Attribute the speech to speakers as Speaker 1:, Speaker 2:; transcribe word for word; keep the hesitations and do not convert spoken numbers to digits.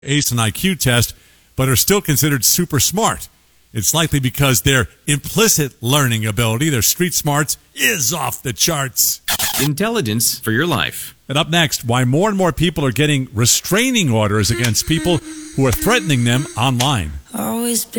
Speaker 1: ACE and I Q test, but are still considered super smart. It's likely because their implicit learning ability, their street smarts, is off the charts.
Speaker 2: Intelligence for your life.
Speaker 1: And up next, why more and more people are getting restraining orders against people who are threatening them online.
Speaker 3: Always been